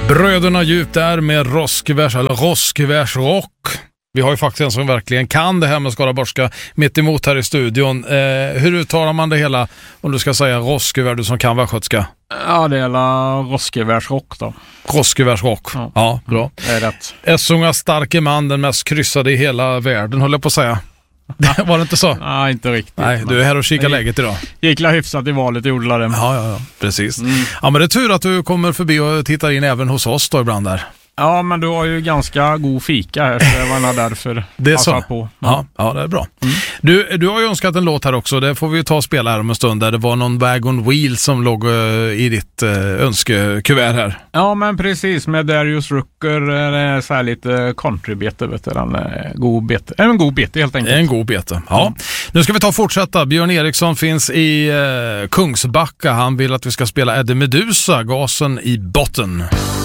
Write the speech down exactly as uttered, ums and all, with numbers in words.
Bröderna Djup där med Roskvärs eller Roskvärs rock. Vi har ju faktiskt en som verkligen kan det här med skaraborgska mitt emot här i studion. Eh, hur uttalar man det hela om du ska säga Roskvärs, du som kan västgötska? Ja, det är la Roskvärs rock då. Roskvärs rock, ja, ja bra. Det är rätt. Essunga starke man, den mest kryssade i hela världen, håller jag på att säga. Var det inte så? Nej, inte riktigt. Nej, du är här och kikar läget idag. Gick la hyfsat i valet, gjorde la det. Ja, ja, ja, precis. Mm. Ja, men det är tur att du kommer förbi och tittar in även hos oss då ibland där. Ja, men du har ju ganska god fika här, så det var därför det är så. På. Ja. Ja, ja, det är bra. Mm. Du, du har ju önskat en låt här också, det får vi ju ta och spela här om en stund. Där det var någon Wagon Wheel som låg uh, i ditt uh, önskekuvert här. Ja, men precis, med Darius Rucker, det är så här lite countrybete, vet du, den är god bete. En god bete helt enkelt. En god bete, ja. Mm. Nu ska vi ta och fortsätta. Björn Eriksson finns i uh, Kungsbacka. Han vill att vi ska spela Eddie Meduza, Gasen i botten.